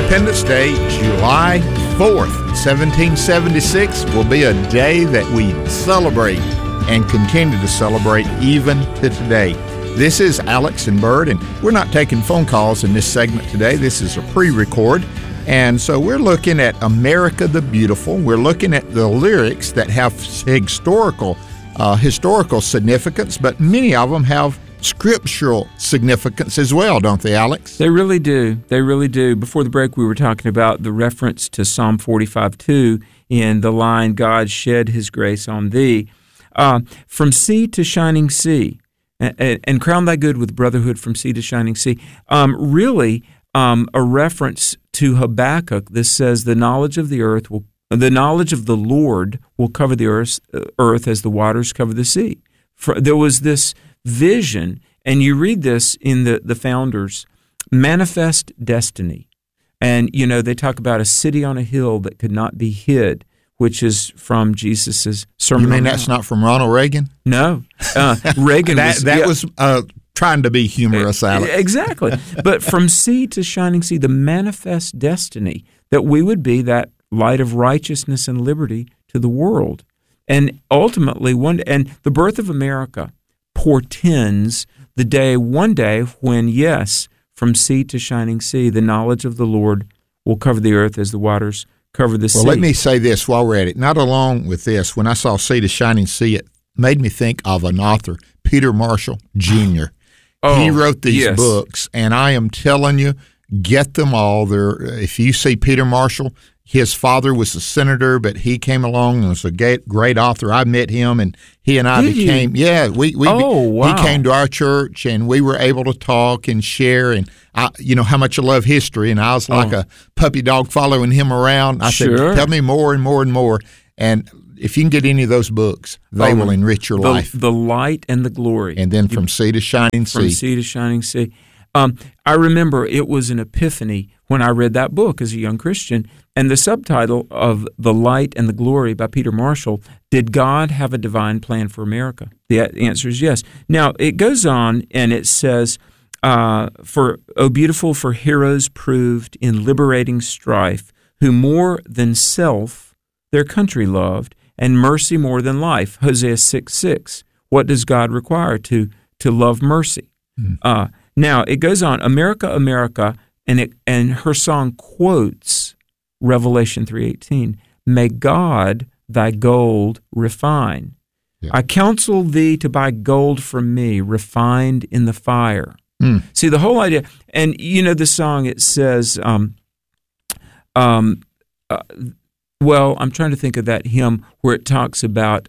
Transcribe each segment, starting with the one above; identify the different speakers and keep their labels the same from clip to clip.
Speaker 1: Independence Day, July 4th, 1776, will be a day that we celebrate and continue to celebrate even to today. This is Alex and Bert, and we're not taking phone calls in this segment today. This is a pre-record, and so we're looking at America the Beautiful. We're looking at the lyrics that have historical significance, but many of them have scriptural significance as well, don't they, Alex?
Speaker 2: They really do. They really do. Before the break, we were talking about the reference to Psalm 45:2 in the line, God shed his grace on thee. From sea to shining sea, and crown thy good with brotherhood from sea to shining sea. A reference to Habakkuk. This says, the knowledge of the Lord will cover the earth as the waters cover the sea. There was this vision, and you read this in the Founders, manifest destiny. And, they talk about a city on a hill that could not be hid, which is from Jesus' Sermon on the Mount.
Speaker 1: That's not from Ronald Reagan?
Speaker 2: No. Reagan
Speaker 1: was trying to be humorous, Alex.
Speaker 2: Exactly. But from sea to shining sea, the manifest destiny that we would be that light of righteousness and liberty to the world. And ultimately, the birth of America portends one day when, yes, from sea to shining sea, the knowledge of the Lord will cover the earth as the waters cover the sea.
Speaker 1: Well, let me say this while we're at it. Not along with this, when I saw Sea to Shining Sea, it made me think of an author, Peter Marshall Jr. He wrote these books, and I am telling you, get them all. If you see Peter Marshall, his father was a senator, but he came along and was a great author. I met him, and he and I became, he came to our church, and we were able to talk and share, and how much I love history, and I was like a puppy dog following him around. I said, tell me more and more and more, and if you can get any of those books, they will enrich your life.
Speaker 2: The light and the glory.
Speaker 1: And then From Sea to Shining Sea.
Speaker 2: From Sea to Shining Sea. I remember it was an epiphany when I read that book as a young Christian, and the subtitle of The Light and the Glory by Peter Marshall, Did God Have a Divine Plan for America? The answer is yes. Now, it goes on and it says, beautiful for heroes proved in liberating strife, who more than self their country loved, and mercy more than life. Hosea 6:6. What does God require? To love mercy. Mm-hmm. Now, it goes on, America, America, and her song quotes Revelation 3:18, may God thy gold refine. Yeah. I counsel thee to buy gold from me, refined in the fire. Mm. See, the whole idea, and the song, it says, I'm trying to think of that hymn where it talks about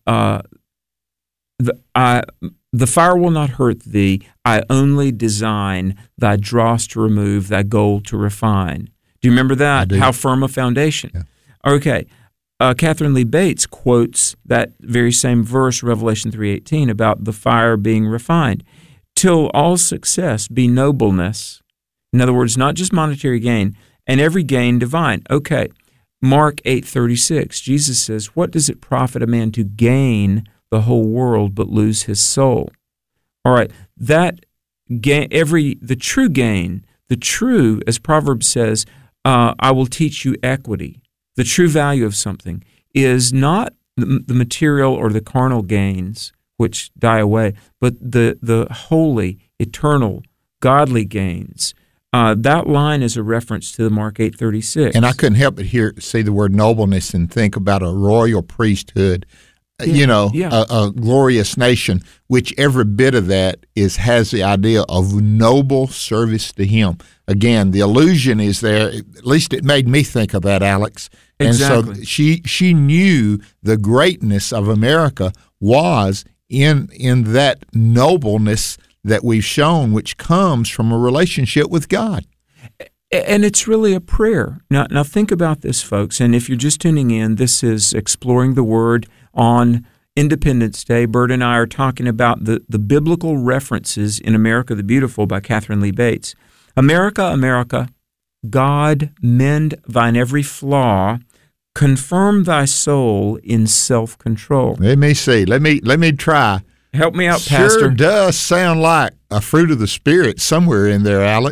Speaker 2: the fire will not hurt thee, I only design thy dross to remove, thy gold to refine. Do you remember that?
Speaker 1: I do.
Speaker 2: How firm a foundation.
Speaker 1: Yeah.
Speaker 2: Okay. Catherine Lee Bates quotes that very same verse, Revelation 3:18, about the fire being refined. Till all success be nobleness. In other words, not just monetary gain, and every gain divine. Okay. Mark 8:36, Jesus says, what does it profit a man to gain the whole world but lose his soul? All right, that the true gain, the true, as Proverbs says, I will teach you equity. The true value of something is not the material or the carnal gains which die away, but the holy, eternal, godly gains. That line is a reference to Mark 8:36.
Speaker 1: And I couldn't help but see the word nobleness and think about a royal priesthood, a glorious nation, which every bit of that has the idea of noble service to him. Again, the illusion is there. At least it made me think of that, Alex.
Speaker 2: Exactly.
Speaker 1: And so she knew the greatness of America was in that nobleness that we've shown, which comes from a relationship with God.
Speaker 2: And it's really a prayer. Now think about this, folks, and if you're just tuning in, this is Exploring the Word on Independence Day. Bert and I are talking about the biblical references in America the Beautiful by Catherine Lee Bates. America, America, God mend thine every flaw, confirm thy soul in self-control.
Speaker 1: Let me see. Let me try.
Speaker 2: Help me out,
Speaker 1: Sure
Speaker 2: Pastor.
Speaker 1: Does sound like a fruit of the Spirit somewhere in there, Alex.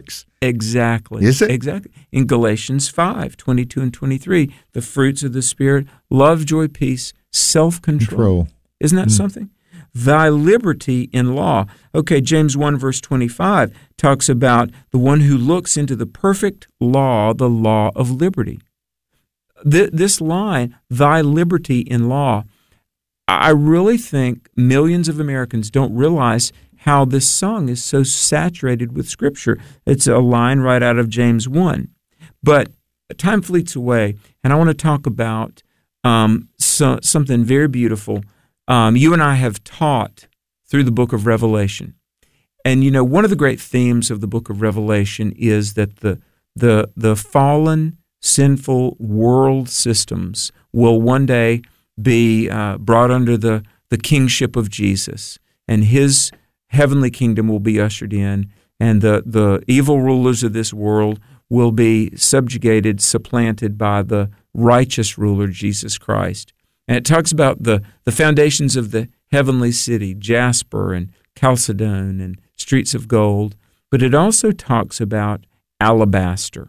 Speaker 2: Exactly.
Speaker 1: Is it?
Speaker 2: Exactly. In Galatians 5:22 and 23, the fruits of the Spirit, love, joy, peace, self-control. Isn't that something? Thy liberty in law. Okay, James 1 verse 25 talks about the one who looks into the perfect law, the law of liberty. This line, thy liberty in law, I really think millions of Americans don't realize how this song is so saturated with Scripture. It's a line right out of James 1. But time fleets away, and I want to talk about something very beautiful. You and I have taught through the book of Revelation. And, you know, one of the great themes of the book of Revelation is that the fallen, sinful world systems will one day be brought under the kingship of Jesus, and his heavenly kingdom will be ushered in, and the evil rulers of this world will be subjugated, supplanted by the righteous ruler, Jesus Christ. And it talks about the foundations of the heavenly city, jasper and chalcedone and streets of gold, but it also talks about alabaster.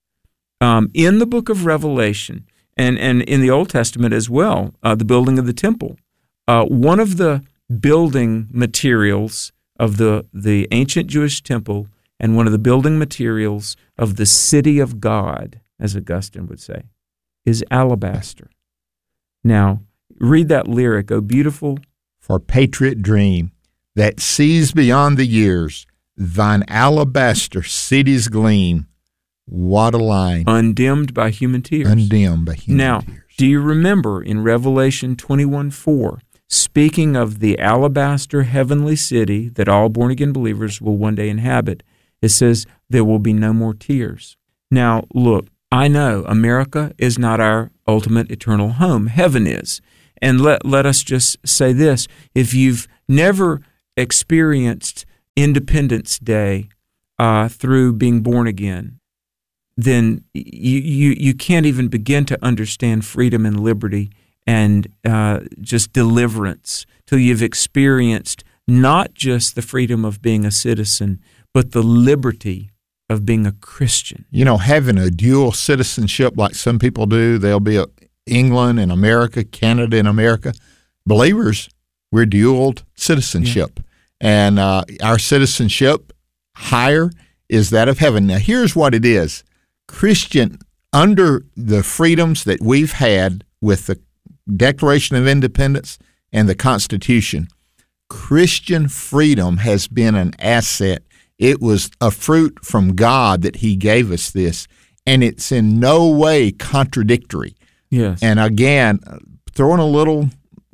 Speaker 2: In the book of Revelation, and in the Old Testament as well, the building of the temple, one of the building materials of the ancient Jewish temple and one of the building materials of the city of God, as Augustine would say, is alabaster. Now, read that lyric, "O beautiful
Speaker 1: for patriot dream that sees beyond the years, thine alabaster cities gleam." What a line.
Speaker 2: Undimmed by human tears.
Speaker 1: Undimmed by human
Speaker 2: tears. Now, do you remember in Revelation 21:4, speaking of the alabaster heavenly city that all born-again believers will one day inhabit, it says there will be no more tears. Now, look, I know America is not our ultimate eternal home. Heaven is. And let us just say this. If you've never experienced Independence Day through being born again, then you can't even begin to understand freedom and liberty and just deliverance till you've experienced not just the freedom of being a citizen, but the liberty of being a Christian.
Speaker 1: You know, having a dual citizenship like some people do, they'll be England and America, Canada and America. Believers, we're dual citizenship. Yeah. And our citizenship higher is that of heaven. Now, here's what it is. Christian, under the freedoms that we've had with the Declaration of Independence and the Constitution, Christian freedom has been an asset. It was a fruit from God that He gave us this, and it's in no way contradictory.
Speaker 2: Yes.
Speaker 1: And again, throwing a little,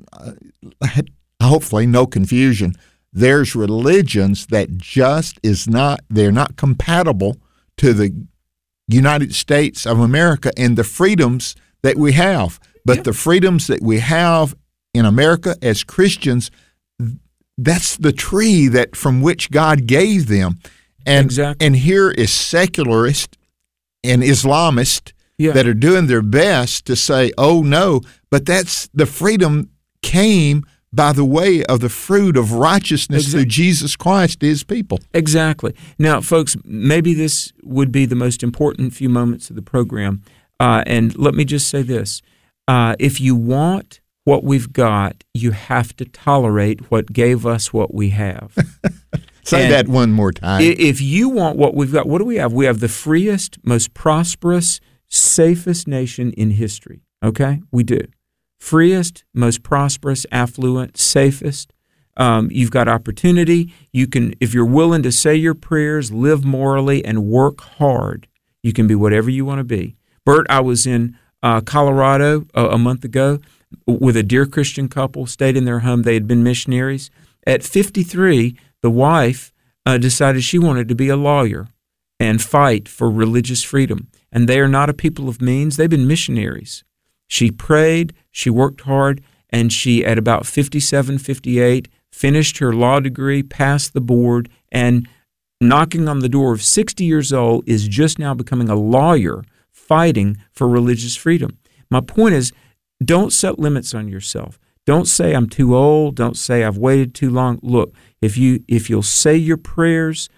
Speaker 1: hopefully no confusion, there's religions that just they're not compatible to the United States of America and the freedoms that we have. But the freedoms that we have in America as Christians, that's the tree that from which God gave them. And,
Speaker 2: exactly.
Speaker 1: And here is secularists and Islamists that are doing their best to say, oh, no, but that's the freedom came by the way of the fruit of righteousness through Jesus Christ to His people.
Speaker 2: Exactly. Now, folks, maybe this would be the most important few moments of the program. And let me just say this. If you want what we've got, you have to tolerate what gave us what we have.
Speaker 1: Say that one more time.
Speaker 2: If you want what we've got, what do we have? We have the freest, most prosperous, safest nation in history. Okay? We do. Freest, most prosperous, affluent, safest. You've got opportunity. You can, if you're willing to say your prayers, live morally, and work hard, you can be whatever you want to be. Bert, I was in Colorado a month ago with a dear Christian couple, stayed in their home. They had been missionaries. At 53, the wife decided she wanted to be a lawyer and fight for religious freedom. And they are not a people of means. They've been missionaries. She prayed, she worked hard, and she, at about 57, 58, finished her law degree, passed the board, and knocking on the door of 60 years old is just now becoming a lawyer fighting for religious freedom. My point is, don't set limits on yourself. Don't say I'm too old. Don't say I've waited too long. Look, if you'll say your prayers,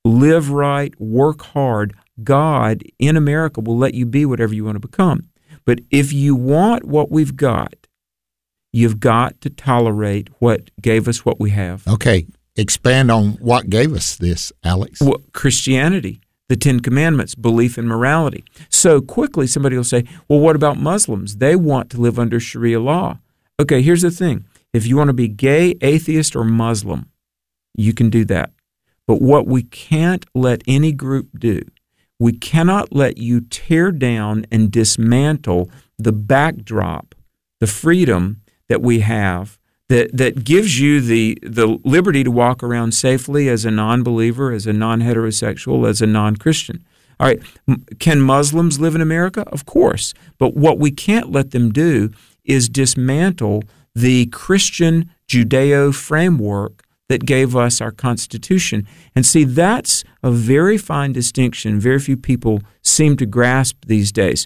Speaker 2: live right, work hard, God in America will let you be whatever you want to become. But if you want what we've got, you've got to tolerate what gave us what we have.
Speaker 1: Okay, expand on what gave us this, Alex.
Speaker 2: Well, Christianity, the Ten Commandments, belief in morality. So quickly somebody will say, well, what about Muslims? They want to live under Sharia law. Okay, here's the thing. If you want to be gay, atheist, or Muslim, you can do that. But what we can't let any group do, we cannot let you tear down and dismantle the backdrop, the freedom that we have that gives you the liberty to walk around safely as a non-believer, as a non-heterosexual, as a non-Christian. All right, can Muslims live in America? Of course. But what we can't let them do is dismantle the Christian Judeo framework that gave us our Constitution. And see, that's a very fine distinction. Very few people seem to grasp these days.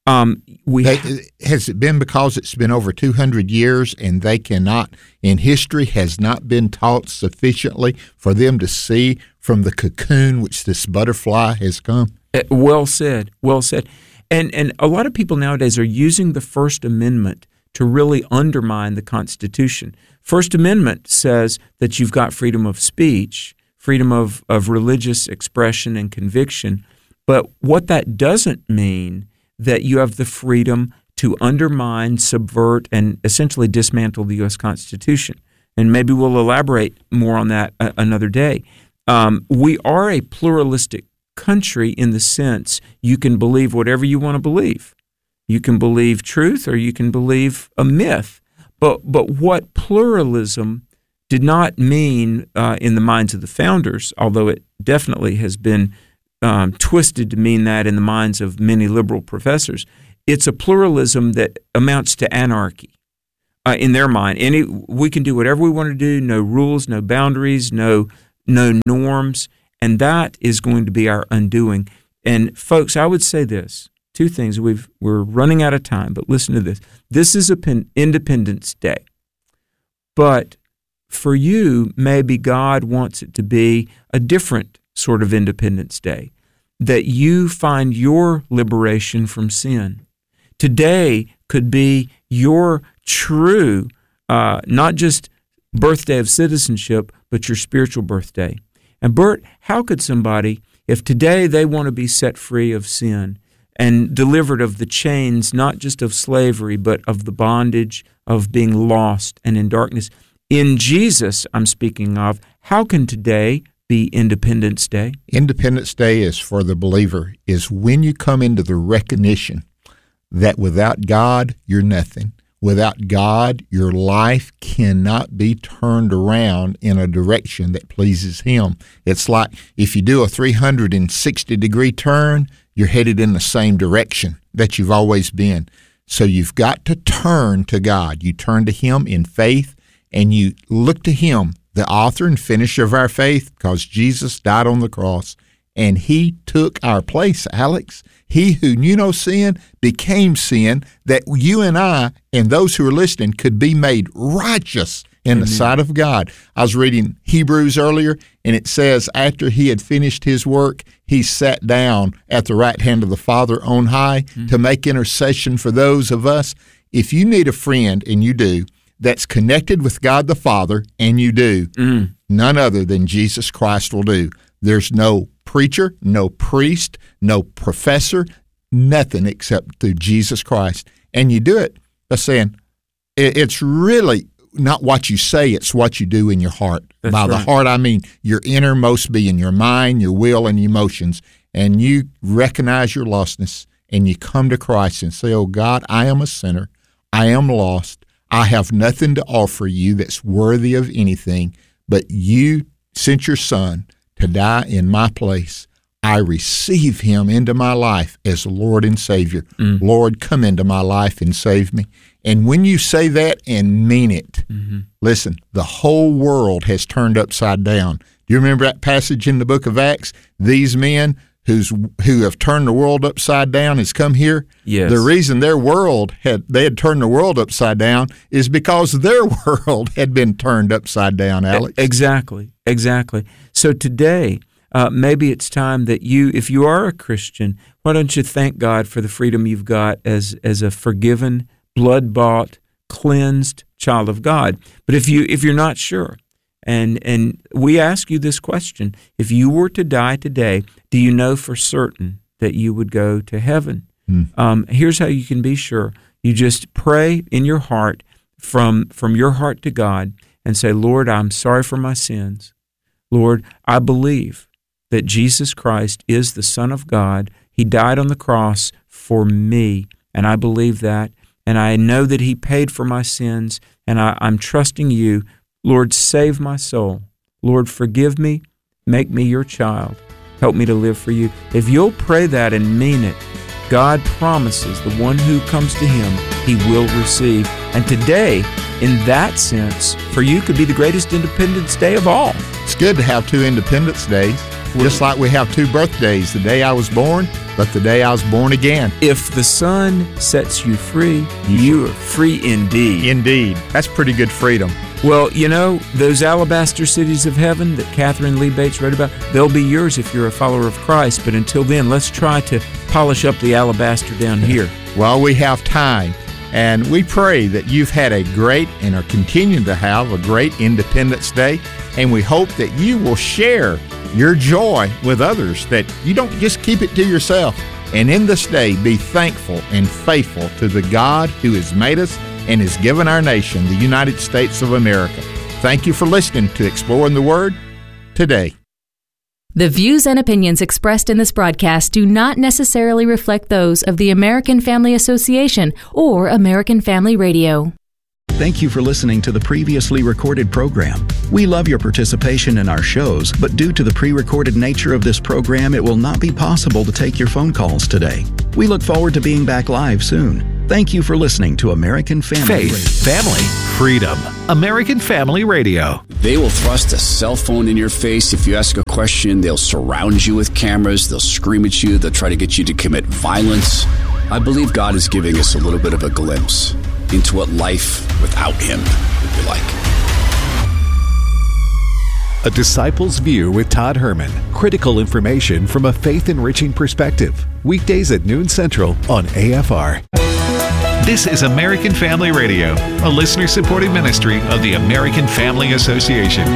Speaker 1: Has it been because it's been over 200 years and they cannot, in history, has not been taught sufficiently for them to see from the cocoon which this butterfly has come?
Speaker 2: Well said, well said. And a lot of people nowadays are using the First Amendment to really undermine the Constitution. First Amendment says that you've got freedom of speech, freedom of religious expression and conviction, but what that doesn't mean that you have the freedom to undermine, subvert, and essentially dismantle the U.S. Constitution. And maybe we'll elaborate more on that another day. We are a pluralistic country in the sense you can believe whatever you want to believe. You can believe truth or you can believe a myth. But what pluralism did not mean in the minds of the founders, although it definitely has been twisted to mean that in the minds of many liberal professors, it's a pluralism that amounts to anarchy in their mind. We can do whatever we want to do, no rules, no boundaries, no norms, and that is going to be our undoing. And folks, I would say this. Two things. We're running out of time, but listen to this. This is Independence Day. But for you, maybe God wants it to be a different sort of Independence Day, that you find your liberation from sin. Today could be your true, not just birthday of citizenship, but your spiritual birthday. And Bert, how could somebody, if today they want to be set free of sin, and delivered of the chains, not just of slavery, but of the bondage of being lost and in darkness. In Jesus, I'm speaking of, how can today be Independence Day?
Speaker 1: Independence Day is for the believer, is when you come into the recognition that without God, you're nothing. Without God, your life cannot be turned around in a direction that pleases Him. It's like if you do a 360-degree turn, you're headed in the same direction that you've always been. So you've got to turn to God. You turn to Him in faith, and you look to Him, the author and finisher of our faith, because Jesus died on the cross, and He took our place, Alex. He who knew no sin became sin, that you and I and those who are listening could be made righteous in the sight of God. I was reading Hebrews earlier, and it says after He had finished His work, He sat down at the right hand of the Father on high to make intercession for those of us. If you need a friend, and you do, that's connected with God the Father, and you do, none other than Jesus Christ will do. There's no preacher, no priest, no professor, nothing except through Jesus Christ. And you do it by saying, it's really not what you say, it's what you do in your heart.
Speaker 2: That's
Speaker 1: by
Speaker 2: right.
Speaker 1: The heart, I mean your innermost being, your mind, your will, and emotions. And you recognize your lostness, and you come to Christ and say, oh God, I am a sinner. I am lost. I have nothing to offer you that's worthy of anything, but you sent your Son to die in my place. I receive Him into my life as Lord and Savior. Lord, come into my life and save me. And when you say that and mean it, listen, the whole world has turned upside down. Do you remember that passage in the book of Acts? These men who have turned the world upside down has come here.
Speaker 2: Yes.
Speaker 1: The reason their world had turned the world upside down is because their world had been turned upside down, Alex.
Speaker 2: Exactly. So today, maybe it's time that if you are a Christian, why don't you thank God for the freedom you've got as a forgiven, blood-bought, cleansed child of God. But if you're not sure, and we ask you this question, if you were to die today, do you know for certain that you would go to heaven? Here's how you can be sure. You just pray in your heart from your heart to God and say, Lord, I'm sorry for my sins. Lord, I believe that Jesus Christ is the Son of God. He died on the cross for me, and I believe that. And I know that He paid for my sins, and I'm trusting You. Lord, save my soul. Lord, forgive me. Make me Your child. Help me to live for You. If you'll pray that and mean it, God promises the one who comes to Him, He will receive. And today, in that sense, for you could be the greatest Independence Day of all.
Speaker 1: It's good to have 2 Independence Days, just like we have 2 birthdays, the day I was born, but the day I was born again.
Speaker 2: If the Son sets you free, you are free indeed.
Speaker 1: Indeed. That's pretty good freedom.
Speaker 2: Well, those alabaster cities of heaven that Catherine Lee Bates wrote about, they'll be yours if you're a follower of Christ. But until then, let's try to polish up the alabaster down here.
Speaker 1: Well, we have time. And we pray that you've had a great and are continuing to have a great Independence Day. And we hope that you will share your joy with others, that you don't just keep it to yourself. And in this day, be thankful and faithful to the God who has made us and has given our nation, the United States of America. Thank you for listening to Exploring the Word today.
Speaker 3: The views and opinions expressed in this broadcast do not necessarily reflect those of the American Family Association or American Family Radio.
Speaker 4: Thank you for listening to the previously recorded program. We love your participation in our shows, but due to the pre-recorded nature of this program, it will not be possible to take your phone calls today. We look forward to being back live soon. Thank you for listening to American Family Radio.
Speaker 5: Faith, family, freedom. American Family Radio.
Speaker 6: They will thrust a cell phone in your face. If you ask a question, they'll surround you with cameras. They'll scream at you. They'll try to get you to commit violence. I believe God is giving us a little bit of a glimpse into what life without Him would be like.
Speaker 5: A Disciple's View with Todd Herman. Critical information from a faith-enriching perspective. Weekdays at noon Central on AFR. This is American Family Radio, a listener-supported ministry of the American Family Association.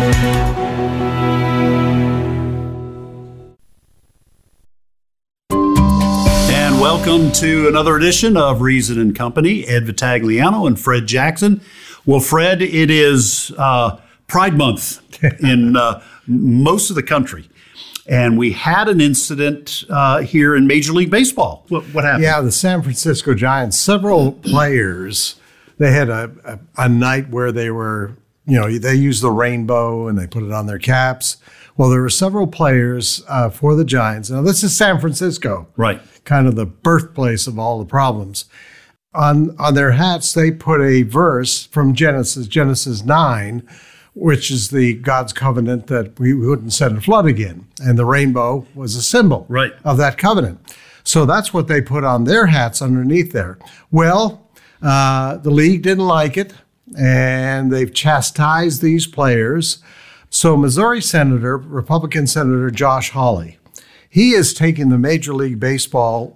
Speaker 7: And welcome to another edition of Reason and Company. Ed Vitagliano and Fred Jackson. Well, Fred, it is Pride Month in most of the country. And we had an incident here in Major League Baseball. What happened?
Speaker 8: Yeah, the San Francisco Giants, several players, they had a night where they were, they used the rainbow and they put it on their caps. Well, there were several players for the Giants. Now, this is San Francisco.
Speaker 7: Right.
Speaker 8: Kind of the birthplace of all the problems. On their hats, they put a verse from Genesis 9, which is the God's covenant that we wouldn't send a flood again. And the rainbow was a symbol of that covenant. So that's what they put on their hats underneath there. Well, the league didn't like it, and they've chastised these players. So Missouri Republican Senator Josh Hawley, he is taking the Major League Baseball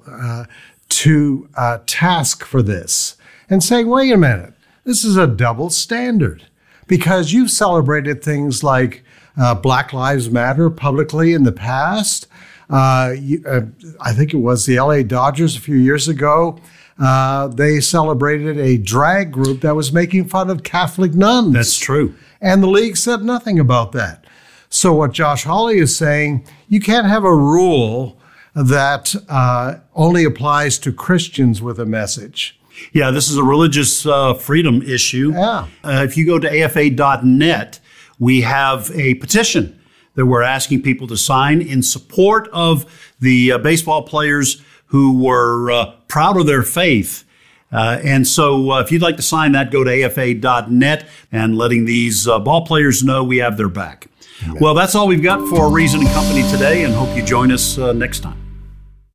Speaker 8: to task for this and saying, wait a minute, this is a double standard. Because you've celebrated things like Black Lives Matter publicly in the past. I think it was the LA Dodgers a few years ago. They celebrated a drag group that was making fun of Catholic nuns.
Speaker 7: That's true.
Speaker 8: And the league said nothing about that. So what Josh Hawley is saying, you can't have a rule that only applies to Christians with a message.
Speaker 7: Yeah, this is a religious freedom issue.
Speaker 8: Yeah.
Speaker 7: If you go to afa.net, we have a petition that we're asking people to sign in support of the baseball players who were proud of their faith. And so if you'd like to sign that, go to afa.net and letting these ball players know we have their back. Amen. Well, that's all we've got for Reason and Company today, and hope you join us next time.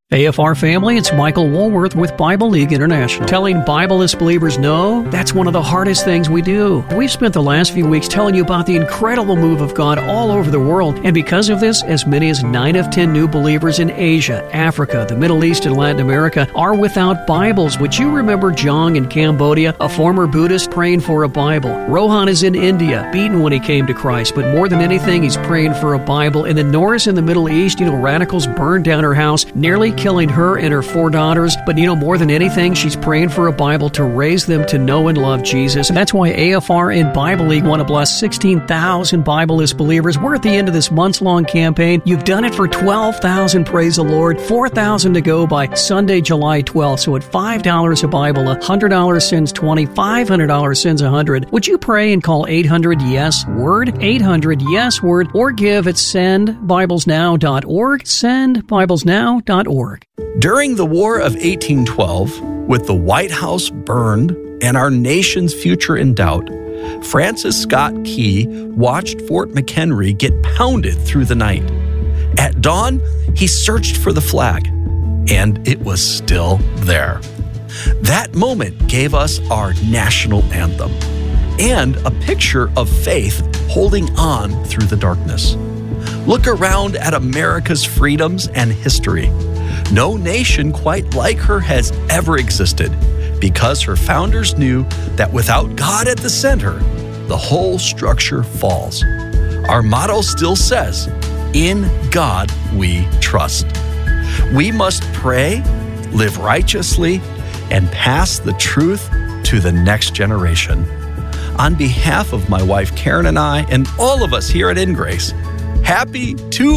Speaker 9: AFR family, it's Michael Woolworth with Bible League International. Telling Bibleless believers no, that's one of the hardest things we do. We've spent the last few weeks telling you about the incredible move of God all over the world, and because of this, as many as 9 of 10 new believers in Asia, Africa, the Middle East, and Latin America are without Bibles. Would you remember Jong in Cambodia, a former Buddhist praying for a Bible? Rohan is in India, beaten when he came to Christ, but more than anything, he's praying for a Bible. And then Norris in the Middle East, radicals burned down her house, nearly killing her and her 4 daughters. But more than anything, she's praying for a Bible to raise them to know and love Jesus. And that's why AFR and Bible League want to bless 16,000 Bibleless believers. We're at the end of this months-long campaign. You've done it for 12,000, praise the Lord. 4,000 to go by Sunday, July 12th. So at $5 a Bible, $100 sends 20, $500 sends 100. Would you pray and call 800-YES-WORD, 800-YES-WORD, or give at sendbiblesnow.org, sendbiblesnow.org.
Speaker 10: During the War of 1812, with the White House burned and our nation's future in doubt, Francis Scott Key watched Fort McHenry get pounded through the night. At dawn, he searched for the flag, and it was still there. That moment gave us our national anthem and a picture of faith holding on through the darkness. Look around at America's freedoms and history. No nation quite like her has ever existed because her founders knew that without God at the center, the whole structure falls. Our motto still says, "In God we trust." We must pray, live righteously, and pass the truth to the next generation. On behalf of my wife Karen and I, and all of us here at InGrace, happy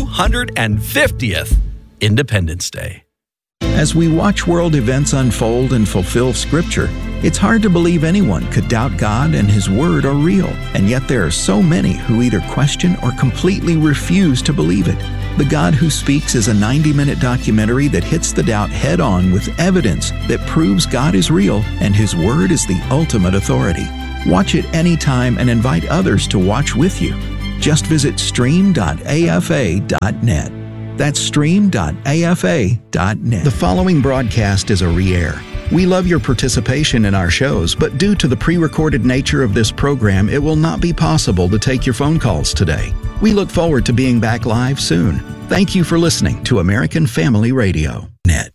Speaker 10: 250th Independence Day.
Speaker 4: As we watch world events unfold and fulfill Scripture, it's hard to believe anyone could doubt God and His Word are real, and yet there are so many who either question or completely refuse to believe it. The God Who Speaks is a 90-minute documentary that hits the doubt head-on with evidence that proves God is real and His Word is the ultimate authority. Watch it anytime and invite others to watch with you. Just visit stream.afa.net. That's stream.afa.net. The following broadcast is a re-air. We love your participation in our shows, but due to the pre-recorded nature of this program, it will not be possible to take your phone calls today. We look forward to being back live soon. Thank you for listening to American Family Radio. Net.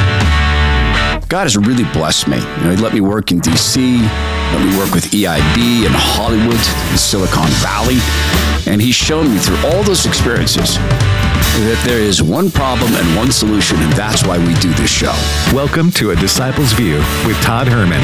Speaker 6: God has really blessed me. He let me work in D.C., let me work with EIB in Hollywood, in Silicon Valley, and He's shown me through all those experiences that there is one problem and one solution, and that's why we do this show.
Speaker 5: Welcome to A Disciple's View with Todd Herman.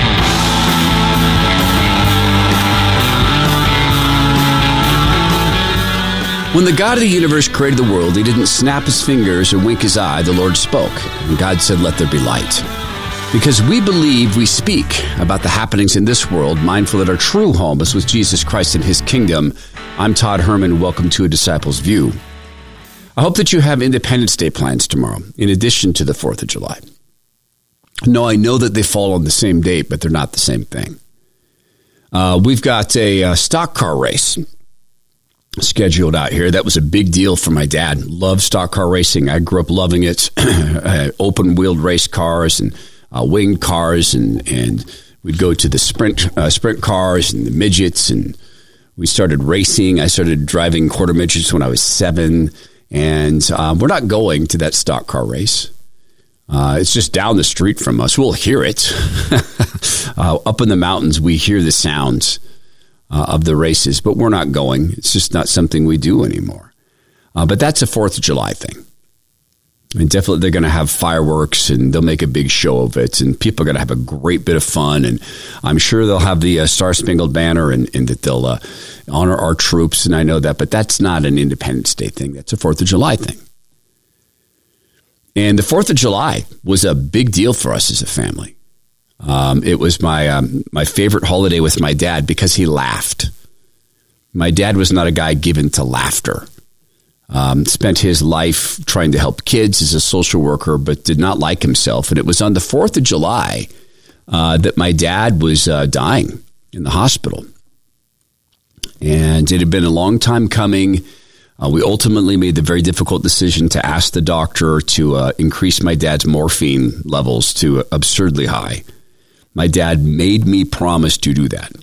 Speaker 6: When the God of the universe created the world, He didn't snap His fingers or wink His eye. The Lord spoke, and God said, "Let there be light." Because we believe, we speak about the happenings in this world, mindful that our true home is with Jesus Christ and His kingdom. I'm Todd Herman. Welcome to A Disciple's View. I hope that you have Independence Day plans tomorrow, in addition to the 4th of July. No, I know that they fall on the same date, but they're not the same thing. We've got a stock car race scheduled out here. That was a big deal for my dad. Loved stock car racing. I grew up loving it. Open-wheeled race cars and winged cars, and we'd go to the sprint cars and the midgets, and we started racing. I started driving quarter midgets when I was 7. And we're not going to that stock car race. It's just down the street from us. We'll hear it. Up in the mountains, we hear the sounds of the races, but we're not going. It's just not something we do anymore. But that's a 4th of July thing. And definitely they're going to have fireworks, and they'll make a big show of it, and people are going to have a great bit of fun. And I'm sure they'll have the Star-Spangled Banner, and that they'll honor our troops, and I know that. But that's not an Independence Day thing. That's a 4th of July thing. And the 4th of July was a big deal for us as a family. It was my favorite holiday with my dad because he laughed. My dad was not a guy given to laughter. Spent his life trying to help kids as a social worker, but did not like himself. And it was on the 4th of July that my dad was dying in the hospital. And it had been a long time coming. We ultimately made the very difficult decision to ask the doctor to increase my dad's morphine levels to absurdly high. My dad made me promise to do that.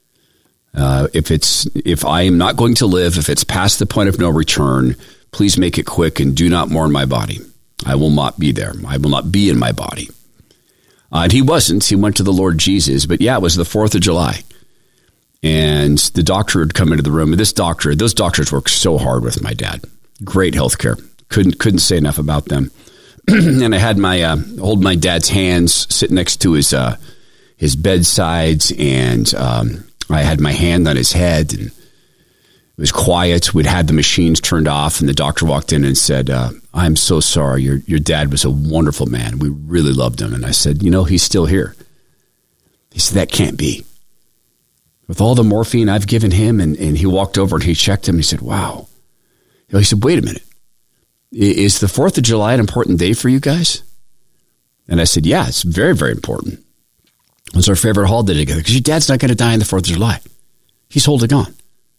Speaker 6: If I am not going to live, if it's past the point of no return, please make it quick and do not mourn my body. I will not be there. I will not be in my body. And he wasn't. He went to the Lord Jesus. But yeah, it was the 4th of July. And the doctor had come into the room. And those doctors worked so hard with my dad. Great health care. Couldn't say enough about them. And I had hold my dad's hands, sit next to his bedsides, and I had my hand on his head, and it was quiet. We'd had the machines turned off, and the doctor walked in and said, I'm so sorry. Your dad was a wonderful man. We really loved him. And I said, he's still here. He said, that can't be. With all the morphine I've given him, and he walked over and he checked him. And he said, wow. He said, wait a minute. Is the 4th of July an important day for you guys? And I said, yeah, it's very, very important. It was our favorite holiday together because your dad's not going to die on the 4th of July. He's holding on.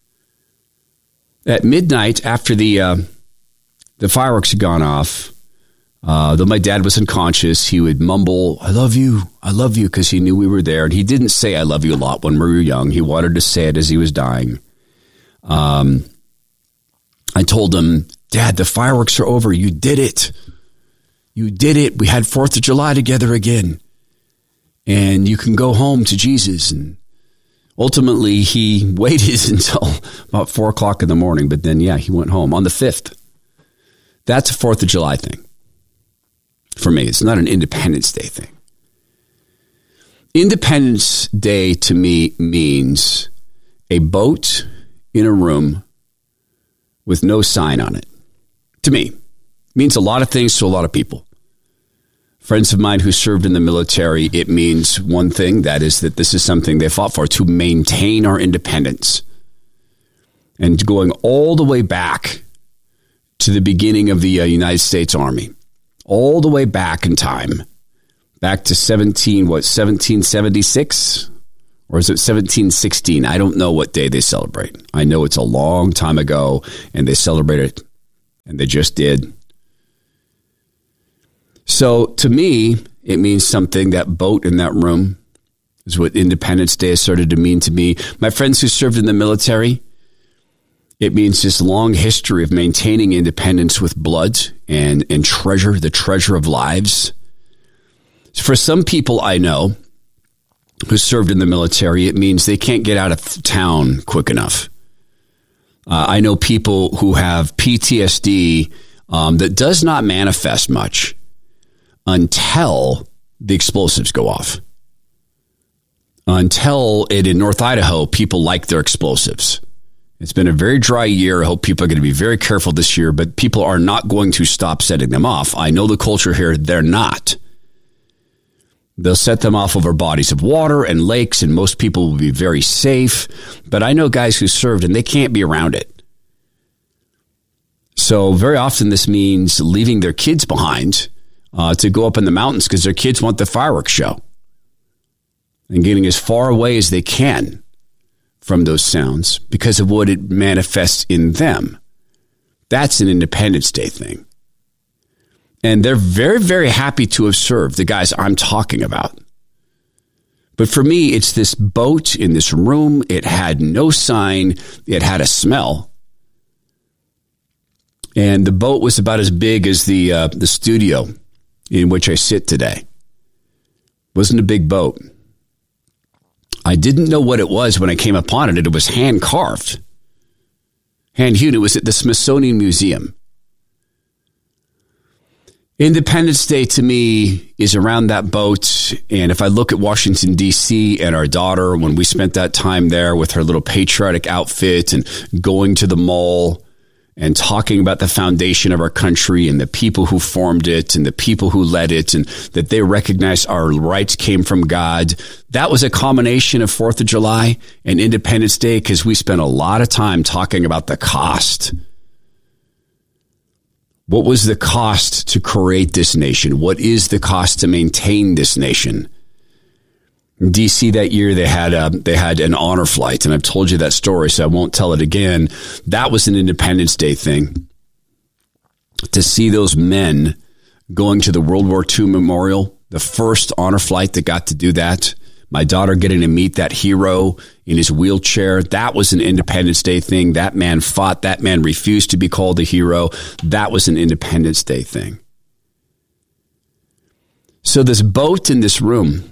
Speaker 6: At midnight, after the fireworks had gone off, though my dad was unconscious, he would mumble, I love you, because he knew we were there. And he didn't say I love you a lot when we were young. He wanted to say it as he was dying. I told him, Dad, the fireworks are over. You did it. You did it. We had 4th of July together again. And you can go home to Jesus. And ultimately, he waited until about 4 o'clock in the morning. But then, he went home on the 5th. That's a 4th of July thing. For me, it's not an Independence Day thing. Independence Day to me means a boat in a room with no sign on it. To me, it means a lot of things to a lot of people. Friends of mine who served in the military, it means one thing, that is that this is something they fought for, to maintain our independence. And going all the way back to the beginning of the United States Army, all the way back in time, back to 1776? Or is it 1716? I don't know what day they celebrate. I know it's a long time ago, and they celebrate it, and they just did. So to me, it means something. That boat in that room is what Independence Day has started to mean to me. My friends who served in the military, it means this long history of maintaining independence with blood and treasure, the treasure of lives. For some people I know who served in the military, it means they can't get out of town quick enough. I know people who have PTSD that does not manifest much until the explosives go off. Until in North Idaho, people like their explosives. It's been a very dry year. I hope people are going to be very careful this year, but people are not going to stop setting them off. I know the culture here, they're not. They'll set them off over bodies of water and lakes, and most people will be very safe. But I know guys who served, and they can't be around it. So very often this means leaving their kids behind to go up in the mountains because their kids want the fireworks show. And getting as far away as they can from those sounds because of what it manifests in them. That's an Independence Day thing. And they're very, very happy to have served, the guys I'm talking about. But for me, it's this boat in this room. It had no sign. It had a smell. And the boat was about as big as the studio in which I sit today. It wasn't a big boat. I didn't know what it was when I came upon it. It was hand-carved, hand-hewn. It was at the Smithsonian Museum. Independence Day to me is around that boat. And if I look at Washington, D.C. and our daughter, when we spent that time there with her little patriotic outfit and going to the mall and talking about the foundation of our country and the people who formed it and the people who led it and that they recognized our rights came from God. That was a combination of 4th of July and Independence Day because we spent a lot of time talking about the cost. What was the cost to create this nation? What is the cost to maintain this nation? In D.C. that year, they had an honor flight, and I've told you that story, so I won't tell it again. That was an Independence Day thing. To see those men going to the World War II memorial, the first honor flight that got to do that, my daughter getting to meet that hero in his wheelchair, that was an Independence Day thing. That man fought. That man refused to be called a hero. That was an Independence Day thing. So this boat in this room,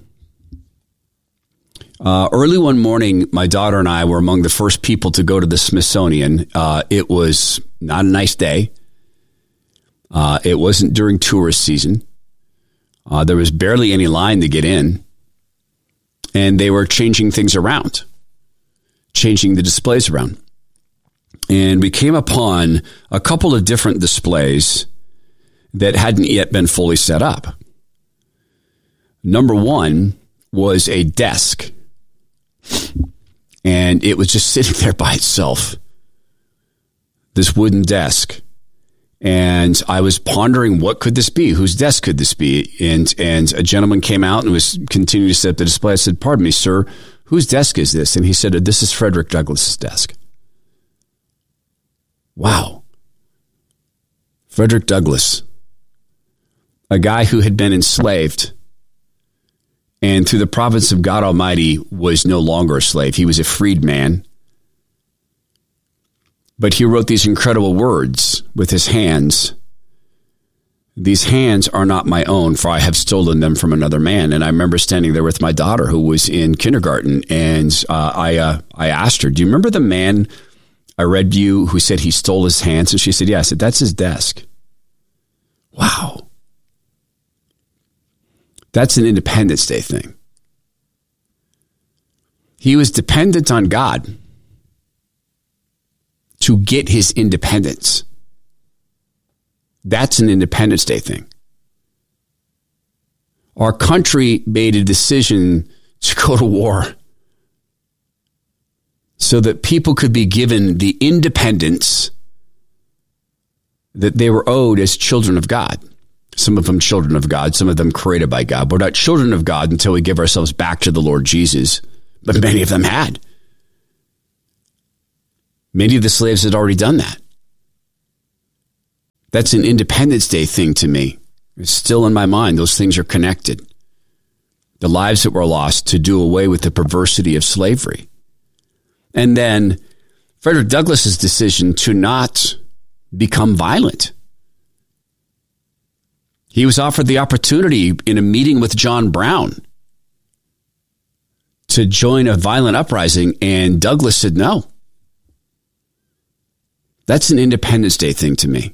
Speaker 6: early one morning, my daughter and I were among the first people to go to the Smithsonian. It was not a nice day. It wasn't during tourist season. There was barely any line to get in. And they were changing things around, changing the displays around. And we came upon a couple of different displays that hadn't yet been fully set up. Number one was a desk. And it was just sitting there by itself. This wooden desk. And I was pondering, what could this be? Whose desk could this be? And a gentleman came out and was continuing to set up the display. I said, "Pardon me, sir, whose desk is this?" And he said, "This is Frederick Douglass's desk." Wow. Frederick Douglass, a guy who had been enslaved and through the providence of God Almighty was no longer a slave. He was a freed man. But he wrote these incredible words with his hands. "These hands are not my own, for I have stolen them from another man." And I remember standing there with my daughter who was in kindergarten. And I asked her, "Do you remember the man I read to you who said he stole his hands?" And she said, "Yeah." I said, "That's his desk." Wow. That's an Independence Day thing. He was dependent on God to get his independence. That's an Independence Day thing. Our country made a decision to go to war so that people could be given the independence that they were owed as children of God. Some of them children of God, some of them created by God. We're not children of God until we give ourselves back to the Lord Jesus, but many of them had. Many of the slaves had already done that. That's an Independence Day thing to me. It's still in my mind. Those things are connected. The lives that were lost to do away with the perversity of slavery. And then Frederick Douglass's decision to not become violent. He was offered the opportunity in a meeting with John Brown to join a violent uprising, and Douglass said no. That's an Independence Day thing to me.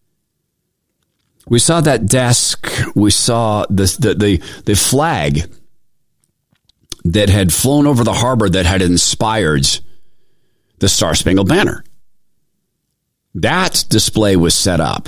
Speaker 6: We saw that desk. We saw the flag that had flown over the harbor that had inspired the Star-Spangled Banner. That display was set up.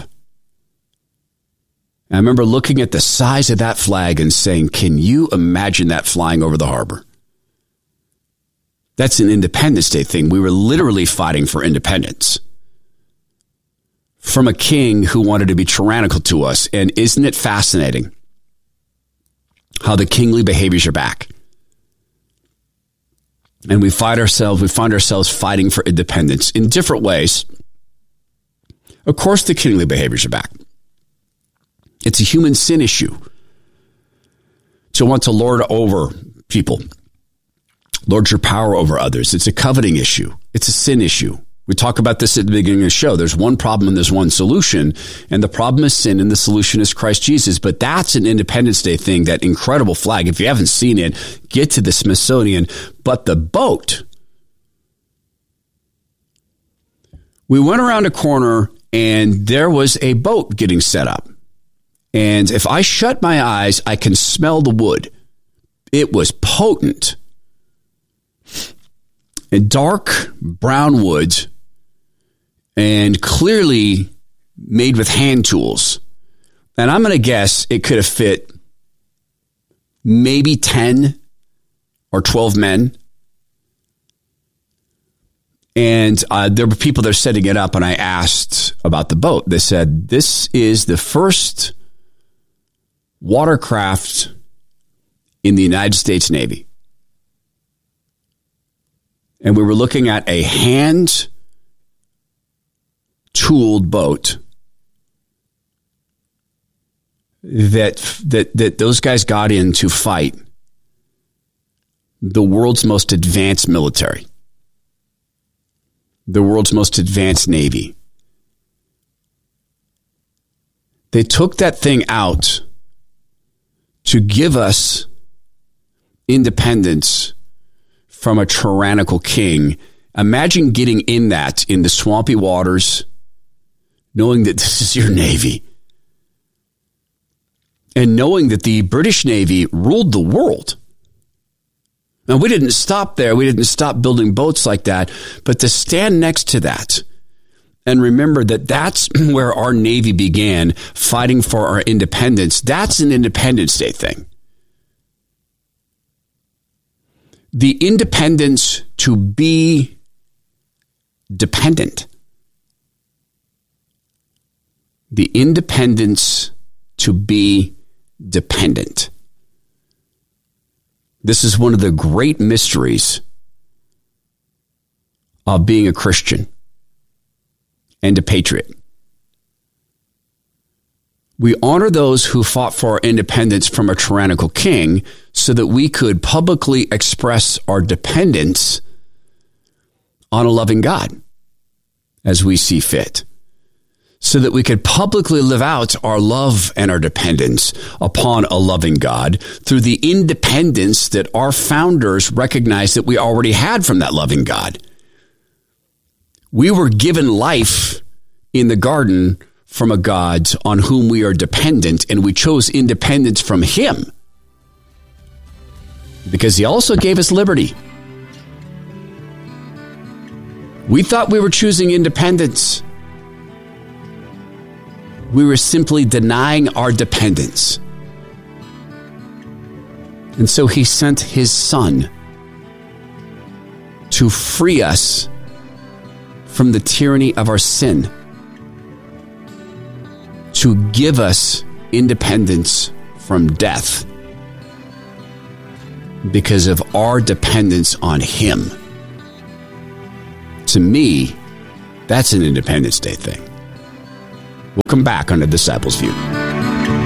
Speaker 6: I remember looking at the size of that flag and saying, "Can you imagine that flying over the harbor?" That's an Independence Day thing. We were literally fighting for independence from a king who wanted to be tyrannical to us. And isn't it fascinating how the kingly behaviors are back? And we find ourselves fighting for independence in different ways. Of course, the kingly behaviors are back. It's a human sin issue to want to lord over people, lord your power over others. It's a coveting issue. It's a sin issue. We talk about this at the beginning of the show. There's one problem and there's one solution, and the problem is sin and the solution is Christ Jesus. But that's an Independence Day thing, that incredible flag. If you haven't seen it, get to the Smithsonian. But the boat, we went around a corner and there was a boat getting set up. And if I shut my eyes, I can smell the wood. It was potent. And dark brown wood, and clearly made with hand tools. And I'm going to guess it could have fit maybe 10 or 12 men. And there were people that are setting it up, and I asked about the boat. They said, "This is the first watercraft in the United States Navy. And we were looking at a hand-tooled boat that those guys got in to fight the world's most advanced military, the world's most advanced Navy. They took that thing out to give us independence from a tyrannical king. Imagine getting in the swampy waters, knowing that this is your Navy, and knowing that the British Navy ruled the world. Now, we didn't stop there. We didn't stop building boats like that. But to stand next to that and remember that that's where our Navy began fighting for our independence, that's an Independence Day thing. The independence to be dependent. The independence to be dependent. This is one of the great mysteries of being a Christian and a patriot. We honor those who fought for our independence from a tyrannical king so that we could publicly express our dependence on a loving God as we see fit, so that we could publicly live out our love and our dependence upon a loving God through the independence that our founders recognized that we already had from that loving God. We were given life in the garden from a God on whom we are dependent, and we chose independence from him because he also gave us liberty. We thought we were choosing independence. We were simply denying our dependence. And so he sent his son to free us from the tyranny of our sin, to give us independence from death because of our dependence on him. To me, that's an Independence Day thing. We'll come back on The Disciples' View.